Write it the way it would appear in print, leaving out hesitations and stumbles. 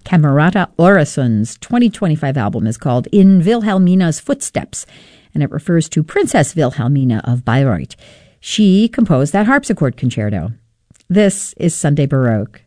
Camerata Orasund's 2025 album is called In Wilhelmina's Footsteps, and it refers to Princess Wilhelmina of Bayreuth. She composed that harpsichord concerto. This is Sunday Baroque.